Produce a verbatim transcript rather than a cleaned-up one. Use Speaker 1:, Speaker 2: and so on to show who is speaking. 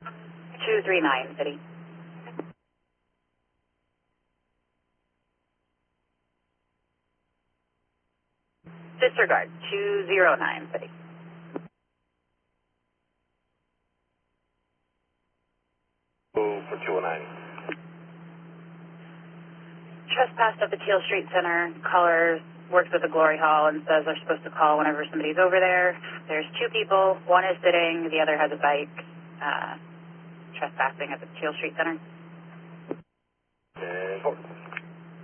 Speaker 1: two three nine, City. Disregard, two zero nine, City.
Speaker 2: Oh, for two oh nine.
Speaker 1: Trespassed at the Teal Street Center. Caller works at the Glory Hall and says they're supposed to call whenever somebody's over there. There's two people. One is sitting. The other has a bike. Uh, trespassing at the Teal Street Center.
Speaker 2: And four.